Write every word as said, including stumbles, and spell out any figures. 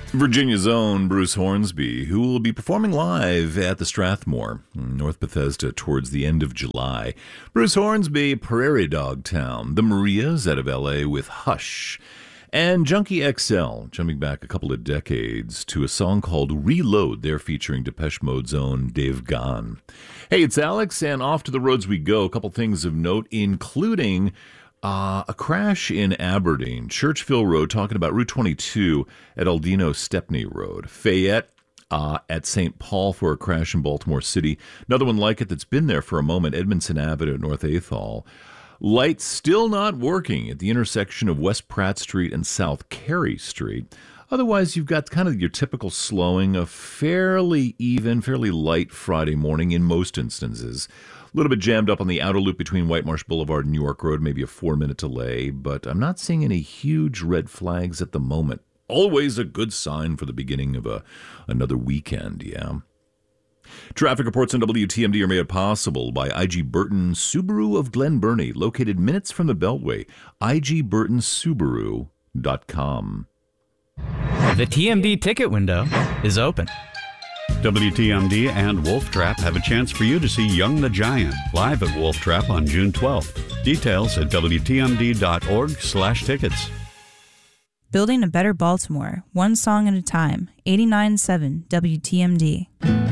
Virginia's own Bruce Hornsby, who will be performing live at the Strathmore, North Bethesda, towards the end of July. Bruce Hornsby, Prairie Dog Town, the Marias out of L A with Hush, and Junkie X L, jumping back a couple of decades to a song called Reload. They're featuring Depeche Mode's own Dave Gahan. Hey, it's Alex, and off to the roads we go. A couple things of note, including Uh, a crash in Aberdeen, Churchville Road, talking about Route twenty-two at Aldino Stepney Road. Fayette uh, at Saint Paul for a crash in Baltimore City. Another one like it that's been there for a moment, Edmondson Avenue at North Athol. Lights still not working at the intersection of West Pratt Street and South Carey Street. Otherwise, you've got kind of your typical slowing, a fairly even, fairly light Friday morning in most instances. A little bit jammed up on the outer loop between White Marsh Boulevard and New York Road, maybe a four-minute delay, but I'm not seeing any huge red flags at the moment. Always a good sign for the beginning of a another weekend, yeah. Traffic reports on W T M D are made possible by I G Burton Subaru of Glen Burnie, located minutes from the Beltway, I G burton subaru dot com. The T M D ticket window is open. W T M D and Wolf Trap have a chance for you to see Young the Giant live at Wolf Trap on June twelfth. Details at W T M D dot org slash tickets. Building a better Baltimore, one song at a time. eighty-nine point seven W T M D.